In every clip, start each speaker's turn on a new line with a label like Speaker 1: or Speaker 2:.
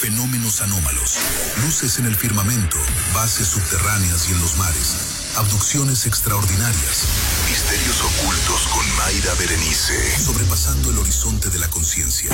Speaker 1: fenómenos anómalos, luces en el firmamento, bases subterráneas y en los mares, abducciones extraordinarias, misterios ocultos con Mayra Berenice, sobrepasando el horizonte de la conciencia.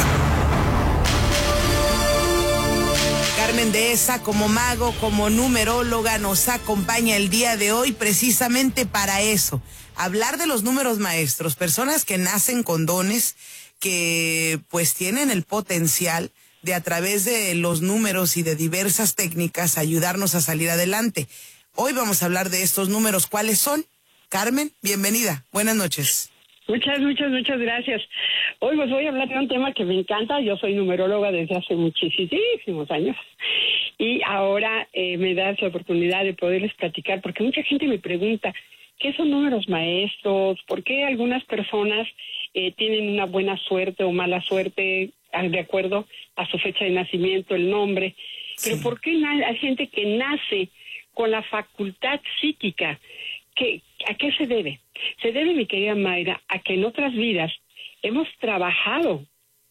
Speaker 2: Carmen Dehesa, como mago, como numeróloga, nos acompaña el día de hoy precisamente para eso, hablar de los números maestros, personas que nacen con dones, que pues tienen el potencial de a través de los números y de diversas técnicas ayudarnos a salir adelante. Hoy vamos a hablar de estos números. ¿Cuáles son? Carmen, bienvenida. Buenas noches.
Speaker 3: Muchas gracias. Hoy pues voy a hablar de un tema que me encanta. Yo soy numeróloga desde hace muchísimos años y ahora me da la oportunidad de poderles platicar, porque mucha gente me pregunta, ¿qué son números maestros? ¿Por qué algunas personas tienen una buena suerte o mala suerte de acuerdo a su fecha de nacimiento, el nombre? Sí. Pero ¿por qué hay gente que nace con la facultad psíquica? ¿A qué se debe? Se debe, mi querida Mayra, a que en otras vidas hemos trabajado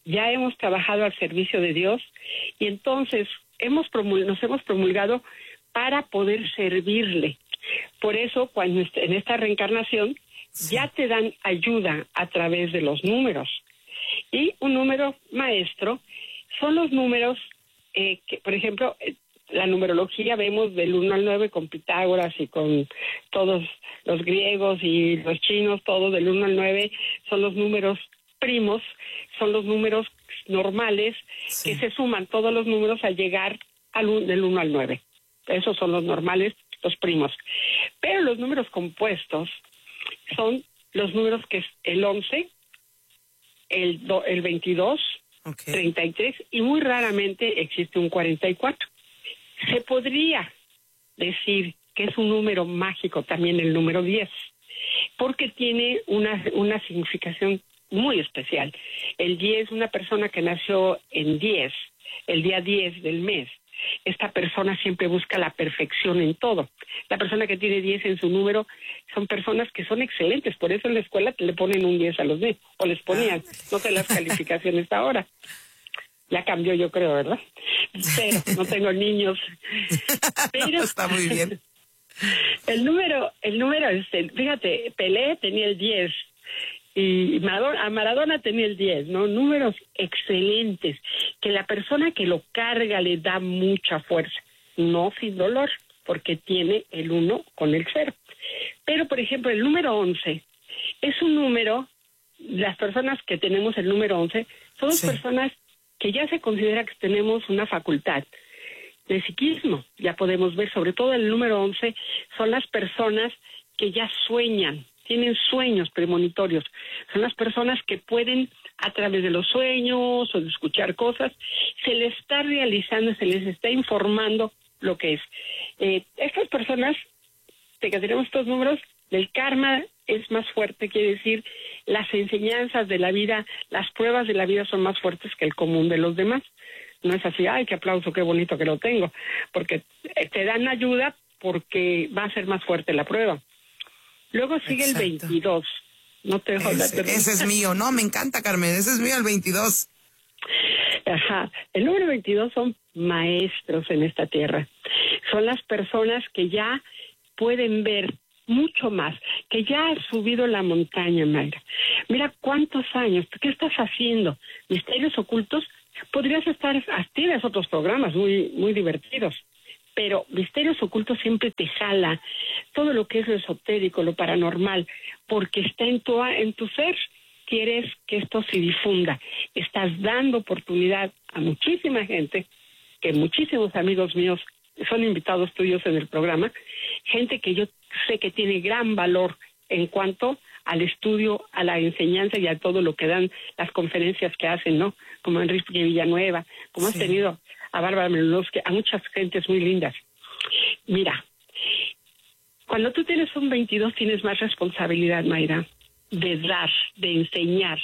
Speaker 3: al servicio de Dios y entonces nos hemos promulgado para poder servirle. Por eso, cuando en esta reencarnación ya te dan ayuda a través de los números. Y un número maestro son los números que, por ejemplo, la numerología vemos del 1 al 9 con Pitágoras y con todos los griegos y los chinos, todo del 1 al 9 son los números primos, son los números normales, sí, que se suman todos los números al llegar del 1 al 9. Esos son los normales, los primos. Pero los números compuestos son los números que es el 11, el 22, okay, 33 y muy raramente existe un 44. Se podría decir que es un número mágico también el número 10, porque tiene una significación muy especial. El 10, una persona que nació en 10, el día 10 del mes, esta persona siempre busca la perfección en todo. La persona que tiene 10 en su número son personas que son excelentes, por eso en la escuela le ponen un 10 a los niños, o les ponían, no sé las calificaciones ahora. Ya cambió, yo creo, ¿verdad? Pero no tengo niños. Pero
Speaker 2: no, está muy bien.
Speaker 3: El número, fíjate, Pelé tenía el 10 y Maradona tenía el 10, ¿no? Números excelentes, que la persona que lo carga le da mucha fuerza, no sin dolor, porque tiene el 1 con el 0. Pero, por ejemplo, el número 11 es un número, las personas que tenemos el número 11, somos personas que ya se considera que tenemos una facultad de psiquismo. Ya podemos ver, sobre todo el número 11, son las personas que ya sueñan, tienen sueños premonitorios. Son las personas que pueden, a través de los sueños o de escuchar cosas, se les está realizando, se les está informando lo que es. Estas personas, de que tenemos estos números, el karma es más fuerte, quiere decir, las enseñanzas de la vida, las pruebas de la vida son más fuertes que el común de los demás. No es así, ay, qué aplauso, qué bonito que lo tengo, porque te dan ayuda porque va a ser más fuerte la prueba. Luego sigue el 22. No te dejo hablar.
Speaker 2: Ese es mío, no, me encanta, Carmen, ese es mío, el 22.
Speaker 3: Ajá, el número 22 son maestros en esta tierra. Son las personas que ya pueden ver mucho más, que ya has subido la montaña, Mayra. Mira cuántos años, ¿qué estás haciendo? Misterios ocultos, podrías estar, tienes otros programas muy, muy divertidos, pero Misterios Ocultos siempre te jala todo lo que es lo esotérico, lo paranormal, porque está en tu ser. Quieres que esto se difunda. Estás dando oportunidad a muchísima gente, que muchísimos amigos míos son invitados tuyos en el programa, gente que yo sé que tiene gran valor en cuanto al estudio, a la enseñanza y a todo lo que dan las conferencias que hacen, ¿no? Como Enrique Villanueva, como has tenido a Bárbara Melunowski, a muchas gentes muy lindas. Mira, cuando tú tienes un 22 tienes más responsabilidad, Mayra, de dar, de enseñar.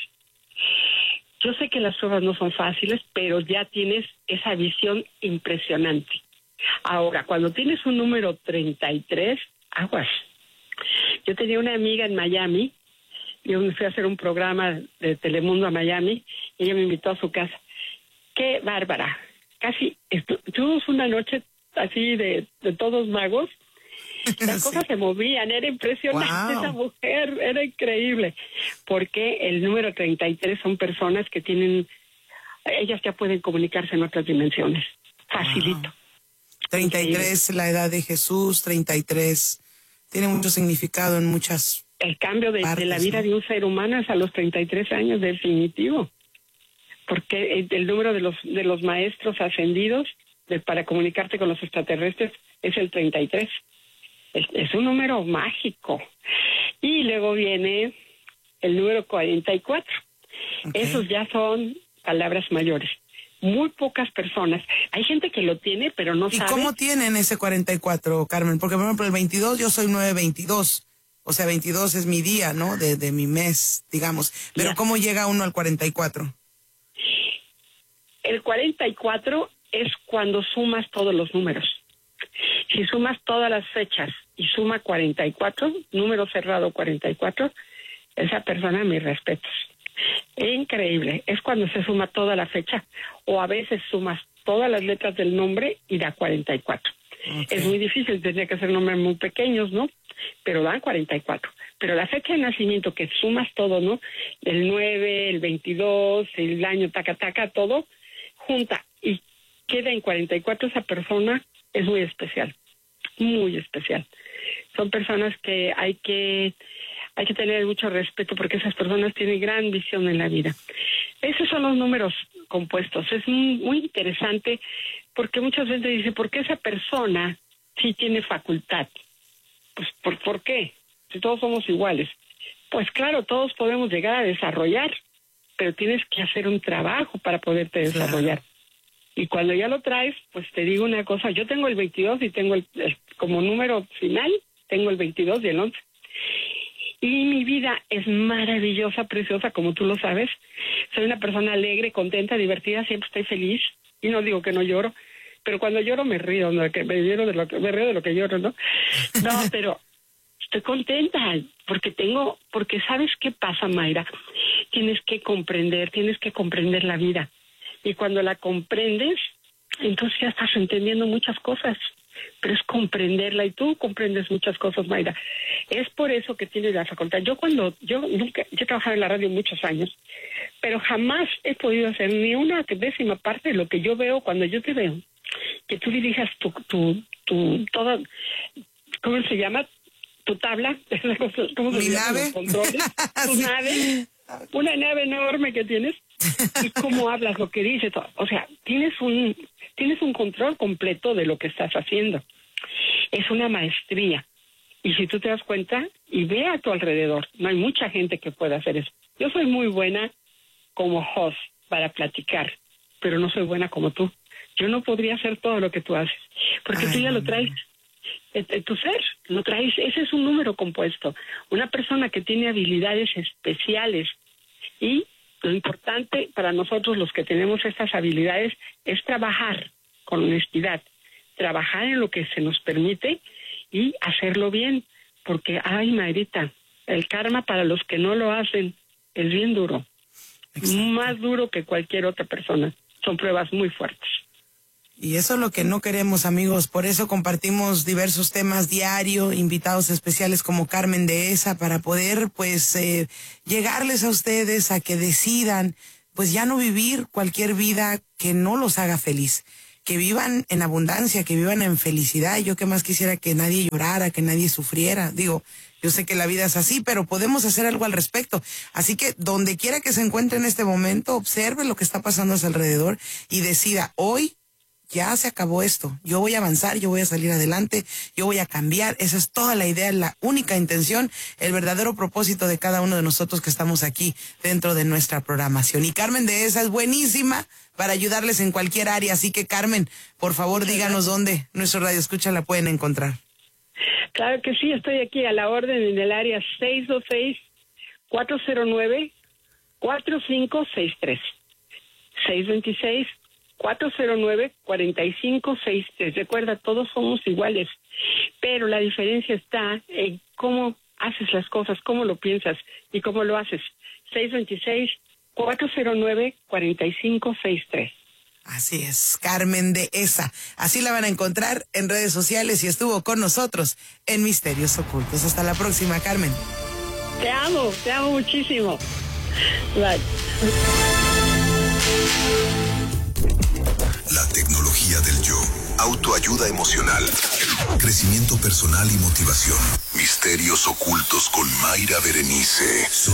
Speaker 3: Yo sé que las pruebas no son fáciles, pero ya tienes esa visión impresionante. Ahora, cuando tienes un número 33, aguas. Yo tenía una amiga en Miami, yo me fui a hacer un programa de Telemundo a Miami, y ella me invitó a su casa. ¡Qué bárbara! Casi tuvimos una noche así de todos magos. Las cosas se movían, era impresionante. Esa mujer, era increíble, porque el número 33 son personas que tienen, ellas ya pueden comunicarse en otras dimensiones, facilito.
Speaker 2: 33, la edad de Jesús, 33, tiene mucho significado en muchas
Speaker 3: El cambio de la vida, ¿no?, de un ser humano es a los 33 años, definitivo, porque el número de los maestros ascendidos para comunicarte con los extraterrestres es el 33. Es un número mágico. Y luego viene el número 44. Okay. Esos ya son palabras mayores. Muy pocas personas. Hay gente que lo tiene, pero no sabe.
Speaker 2: ¿Y cómo tienen ese 44, Carmen? Porque, por ejemplo, el 22, yo soy 922. O sea, 22 es mi día, ¿no? De mi mes, digamos. Pero ya. ¿Cómo llega uno al 44?
Speaker 3: El 44 es cuando sumas todos los números. Si sumas todas las fechas y suma 44, número cerrado 44, esa persona, mis respetos. Increíble. Es cuando se suma toda la fecha, o a veces sumas todas las letras del nombre y da 44. Okay. Es muy difícil, tendría que ser nombres muy pequeños, ¿no? Pero dan 44. Pero la fecha de nacimiento, que sumas todo, ¿no? El 9, el 22, el año, taca, todo, junta y queda en 44, esa persona es muy especial, muy especial. Son personas que hay que tener mucho respeto, porque esas personas tienen gran visión en la vida. Esos son los números compuestos. Es muy interesante, porque muchas veces dice, ¿por qué esa persona sí tiene facultad? Pues, ¿por qué? Si todos somos iguales. Pues claro, todos podemos llegar a desarrollar, pero tienes que hacer un trabajo para poderte desarrollar. Claro. Y cuando ya lo traes, pues te digo una cosa, yo tengo el 22 y tengo como número final, tengo el 22 y el 11. Y mi vida es maravillosa, preciosa, como tú lo sabes. Soy una persona alegre, contenta, divertida, siempre estoy feliz. Y no digo que no lloro, pero cuando lloro me río, ¿no? Me río de lo que lloro, ¿no? No, pero estoy contenta, porque ¿sabes qué pasa, Mayra? Tienes que comprender la vida. Y cuando la comprendes, entonces ya estás entendiendo muchas cosas. Pero es comprenderla, y tú comprendes muchas cosas, Mayra. Es por eso que tienes la facultad. Yo he trabajado en la radio muchos años, pero jamás he podido hacer ni una décima parte de lo que yo veo cuando yo te veo. Que tú dirijas toda, ¿cómo se llama? Tu tabla, ¿cómo se llama?
Speaker 2: ¿Nave?
Speaker 3: Los controles, tu nave, una nave enorme que tienes, y cómo hablas, lo que dices, o sea, tienes un control completo de lo que estás haciendo. Es una maestría. Y si tú te das cuenta y ve a tu alrededor, no hay mucha gente que pueda hacer eso. Yo soy muy buena como host para platicar, pero no soy buena como tú. Yo no podría hacer todo lo que tú haces, porque tú ya lo traes. Tu ser, lo traes. Ese es un número compuesto. Una persona que tiene habilidades especiales, y lo importante para nosotros los que tenemos estas habilidades es trabajar con honestidad, trabajar en lo que se nos permite y hacerlo bien, porque, ay, Mayrita, el karma para los que no lo hacen es bien duro. Exacto. Más duro que cualquier otra persona. Son pruebas muy fuertes.
Speaker 2: Y eso es lo que no queremos, amigos. Por eso compartimos diversos temas diario, invitados especiales como Carmen Dehesa, para poder, pues, llegarles a ustedes a que decidan, pues, ya no vivir cualquier vida que no los haga feliz. Que vivan en abundancia, que vivan en felicidad. Yo que más quisiera que nadie llorara, que nadie sufriera. Digo, yo sé que la vida es así, pero podemos hacer algo al respecto. Así que donde quiera que se encuentre en este momento, observe lo que está pasando a su alrededor y decida, hoy ya se acabó esto, yo voy a avanzar, yo voy a salir adelante, yo voy a cambiar. Esa es toda la idea, la única intención, el verdadero propósito de cada uno de nosotros que estamos aquí dentro de nuestra programación. Y Carmen Dehesa es buenísima para ayudarles en cualquier área, así que Carmen, por favor, díganos dónde nuestro Radio Escucha la pueden encontrar.
Speaker 3: Claro que sí, estoy aquí a la orden en el área 626-409-4563. 626-409-4563. Recuerda, todos somos iguales, pero la diferencia está en cómo haces las cosas, cómo lo piensas y cómo lo haces. 626-409-4563.
Speaker 2: Así es, Carmen Dehesa. Así la van a encontrar en redes sociales y estuvo con nosotros en Misterios Ocultos. Hasta la próxima, Carmen.
Speaker 3: Te amo muchísimo. Bye.
Speaker 1: La tecnología del yo. Autoayuda emocional. Crecimiento personal y motivación. Misterios Ocultos con Mayra Berenice.